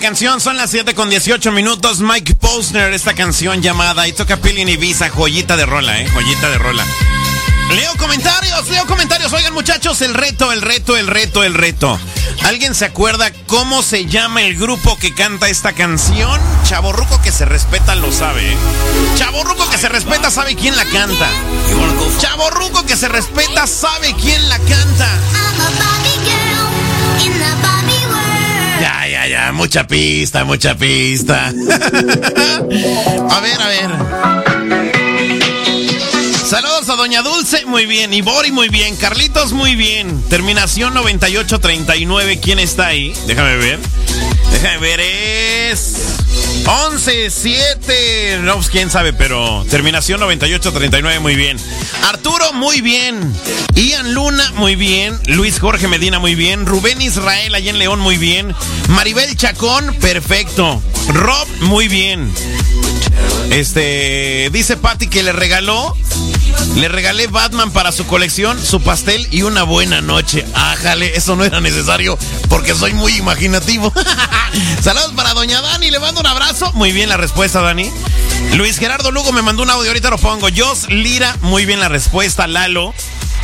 canción, son las 7:18. Mike Posner, esta canción llamada It Took a Pill in Ibiza, joyita de rola, joyita de rola. Leo comentarios. Oigan, muchachos, el reto. ¿Alguien se acuerda cómo se llama el grupo que canta esta canción? Chavorruco que se respeta lo sabe, Chavorruco que se respeta sabe quién la canta. Chavorruco que se respeta sabe quién la canta. Ya, mucha pista. A ver. Saludos a Doña Dulce, muy bien. Ibori, muy bien. Carlitos, muy bien. Terminación 9839. ¿Quién está ahí? Déjame ver. Es 11-7. No, pues quién sabe, pero terminación 9839, muy bien. Arturo, muy bien. Ian Luna, muy bien. Luis Jorge Medina, muy bien. Rubén Israel, allá en León, muy bien. Maribel Chacón, perfecto. Rob, muy bien. Dice Patty que le regalé Batman para su colección, su pastel y una buena noche. Ájale, eso no era necesario porque soy muy imaginativo. Saludos para Doña Dani, le mando un abrazo. Muy bien la respuesta, Dani. Luis Gerardo Lugo me mandó un audio, ahorita lo pongo. Jos Lira, muy bien la respuesta. Lalo,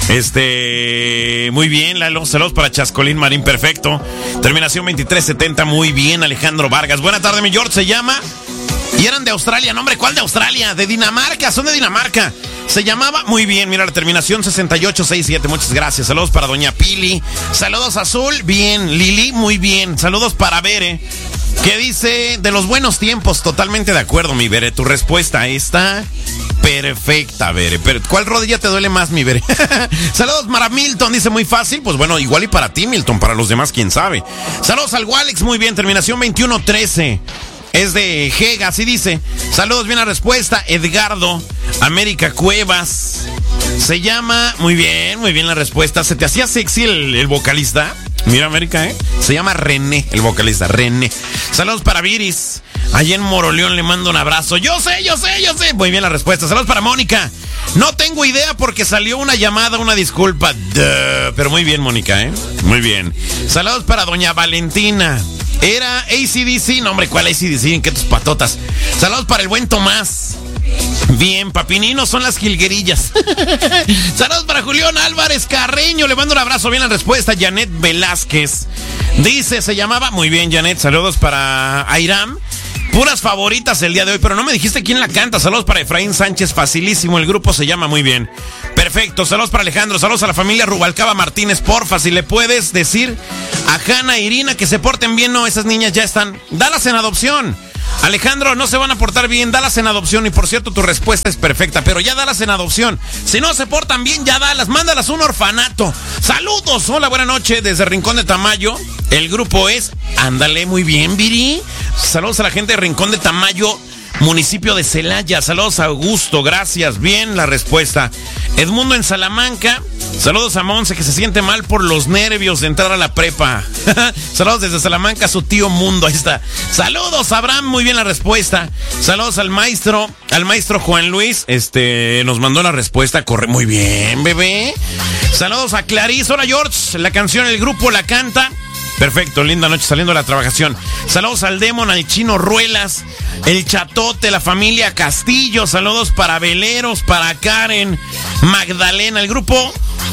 muy bien, Lalo. Saludos para Chascolín Marín, perfecto. Terminación 2370, muy bien. Alejandro Vargas, buena tarde, mi George, se llama. Y eran de Australia, no hombre, ¿cuál de Australia? De Dinamarca, son de Dinamarca. Se llamaba, muy bien, mira la terminación 6867, muchas gracias. Saludos para Doña Pili. Saludos Azul, bien. Lili, muy bien. Saludos para Bere, que dice, de los buenos tiempos, totalmente de acuerdo, mi Bere. Tu respuesta está perfecta, Bere. Pero ¿cuál rodilla te duele más, mi Bere? Saludos para Milton, dice, muy fácil. Pues bueno, igual y para ti, Milton, para los demás, quién sabe. Saludos al Walex, muy bien, terminación 2113. Es de Gega, así dice. Saludos, bien la respuesta. Edgardo América Cuevas. Se llama, muy bien la respuesta. ¿Se te hacía sexy el vocalista? Mira, América, Se llama René, el vocalista, René. Saludos para Viris. Allá en Moroleón le mando un abrazo. Yo sé. Muy bien la respuesta. Saludos para Mónica. No tengo idea porque salió una llamada, una disculpa. Pero muy bien, Mónica, Muy bien. Saludos para Doña Valentina. Era AC/DC, no hombre, ¿cuál AC/DC? ¿En qué tus patotas? Saludos para el buen Tomás. Bien, Papinino son las jilguerillas. Saludos para Julián Álvarez Carreño, le mando un abrazo, bien la respuesta. Janet Velázquez dice, se llamaba, muy bien Janet, saludos para Airam. Puras favoritas el día de hoy, pero no me dijiste quién la canta. Saludos para Efraín Sánchez, facilísimo, el grupo se llama, muy bien. Perfecto, saludos para Alejandro, saludos a la familia Rubalcaba Martínez, porfa, si le puedes decir a Hanna e Irina que se porten bien. No, esas niñas ya están, dalas en adopción. Alejandro, no se van a portar bien, dalas en adopción. Y por cierto, tu respuesta es perfecta, pero ya dalas en adopción. Si no se portan bien, ya dalas, mándalas a un orfanato. Saludos, hola, buena noche desde Rincón de Tamayo. El grupo es, ándale, muy bien, Viri. Saludos a la gente de Rincón de Tamayo, municipio de Celaya. Saludos a Augusto, gracias, bien la respuesta. Edmundo en Salamanca. Saludos a Monse, que se siente mal por los nervios de entrar a la prepa. Saludos desde Salamanca, su tío Mundo, ahí está. Saludos, Abraham, muy bien la respuesta. Saludos al maestro Juan Luis, nos mandó la respuesta, corre muy bien, bebé. Saludos a Clarice, hola George, la canción, el grupo la canta. Perfecto, linda noche saliendo de la trabajación. Saludos al Demon, al Chino Ruelas, el Chatote, la familia Castillo. Saludos para Veleros, para Karen, Magdalena. El grupo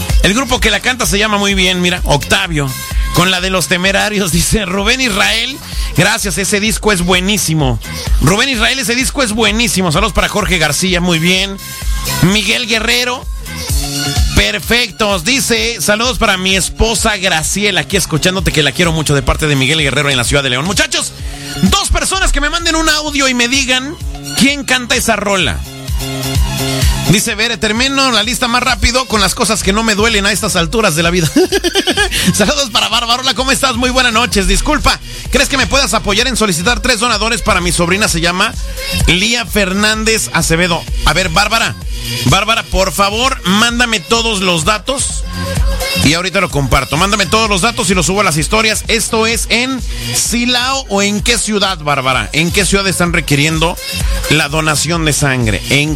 que la canta se llama muy bien, mira, Octavio. Con la de los Temerarios, dice Rubén Israel. Gracias, ese disco es buenísimo. Rubén Israel, ese disco es buenísimo. Saludos para Jorge García, muy bien. Miguel Guerrero. Perfectos, dice, saludos para mi esposa Graciela, aquí escuchándote, que la quiero mucho, de parte de Miguel Guerrero en la ciudad de León. Muchachos, 2 personas que me manden un audio y me digan quién canta esa rola. Dice Bere, termino la lista más rápido con las cosas que no me duelen a estas alturas de la vida. Saludos para Barbarola, ¿cómo estás? Muy buenas noches. Disculpa, ¿crees que me puedas apoyar en solicitar 3 donadores para mi sobrina? Se llama Lía Fernández Acevedo. A ver, Bárbara, por favor, mándame todos los datos y ahorita lo comparto. Mándame todos los datos y los subo a las historias. ¿Esto es en Silao o en qué ciudad, Bárbara? ¿En qué ciudad están requiriendo la donación de sangre? ¿En qué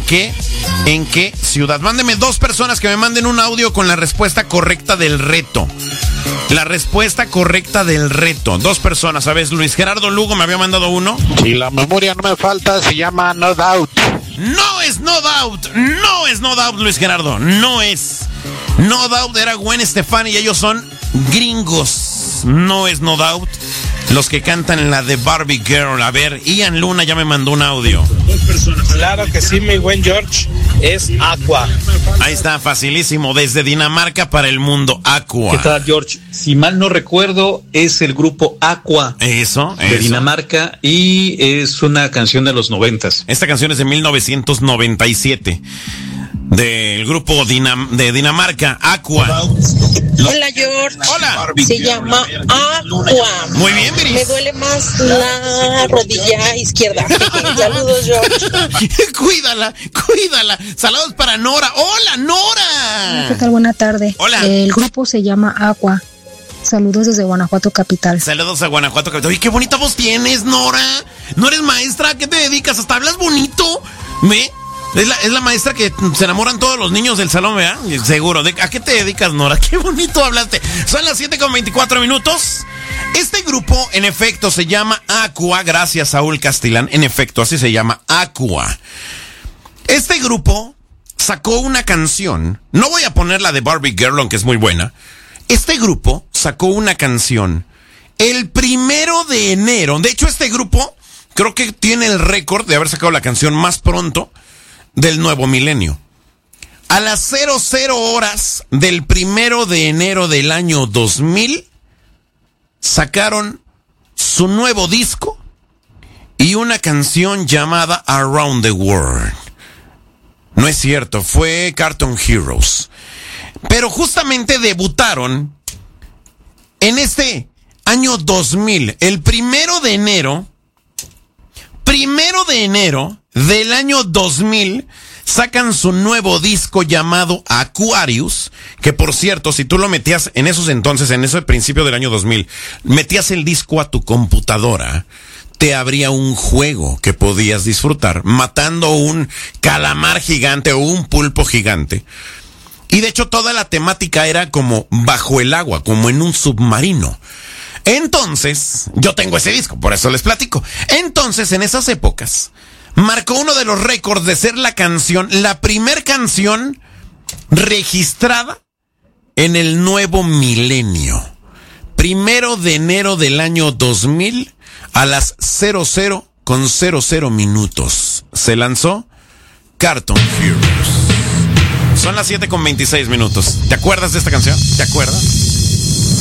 ¿En qué ciudad? Mándeme 2 personas que me manden un audio con la respuesta correcta del reto. La respuesta correcta del reto. 2 personas, ¿sabes? Luis Gerardo Lugo me había mandado uno. Si la memoria no me falta, se llama No Doubt. No es No Doubt. No es No Doubt, Luis Gerardo. No es. No Doubt era Gwen Stefani y ellos son gringos. No es No Doubt. Los que cantan la de Barbie Girl. A ver, Ian Luna ya me mandó un audio. Claro que sí, mi buen George. Es Aqua. Ahí está, facilísimo. Desde Dinamarca para el mundo, Aqua. ¿Qué tal, George? Si mal no recuerdo, es el grupo Aqua. Eso. De Dinamarca, y es una canción de los 90s. Esta canción es de 1997. Del grupo de Dinamarca, Aqua. Hola, George. Hola. Se llama Aqua. Muy bien, Viris. Me duele más la rodilla izquierda. Saludos, George. Cuídala. Saludos para Nora. Hola, Nora. ¿Qué tal? Buena tarde. Hola. El grupo se llama Aqua. Saludos desde Guanajuato Capital. Saludos a Guanajuato Capital. Oye, qué bonita voz tienes, Nora. ¿No eres maestra? ¿A qué te dedicas? Hasta hablas bonito. Es la maestra que se enamoran todos los niños del salón, ¿verdad? Seguro. ¿A qué te dedicas, Nora? Qué bonito hablaste. Son las 7:24. Este grupo, en efecto, se llama Aqua. Gracias, Saúl Castilán. En efecto, así se llama, Aqua. Este grupo sacó una canción. No voy a poner la de Barbie Girl, aunque es muy buena. Este grupo sacó una canción el 1 de enero. De hecho, este grupo creo que tiene el récord de haber sacado la canción más pronto del nuevo milenio. A las 00 horas del 1 de enero del año 2000 sacaron su nuevo disco y una canción llamada Around the World. No es cierto, fue Cartoon Heroes. Pero justamente debutaron en este año 2000, el 1 de enero del año 2000, sacan su nuevo disco llamado Aquarius, que por cierto, si tú lo metías en esos entonces, en ese principio del año 2000, metías el disco a tu computadora, te abría un juego que podías disfrutar, matando un calamar gigante o un pulpo gigante. Y de hecho toda la temática era como bajo el agua, como en un submarino. Entonces, yo tengo ese disco, por eso les platico. Entonces, en esas épocas, marcó uno de los récords de ser la primer canción registrada en el nuevo milenio. 1 de enero del año 2000 a las 00:00 se lanzó Cartoon Heroes. Son las 7:26. ¿Te acuerdas de esta canción? ¿Te acuerdas?